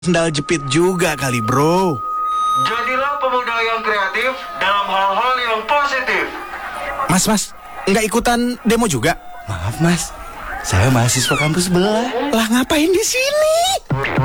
sendal jepit juga kali, bro. Jadilah pemuda yang kreatif dalam hal-hal yang positif. Mas, nggak ikutan demo juga? Maaf mas, saya mahasiswa kampus sebelah. Lah ngapain di sini?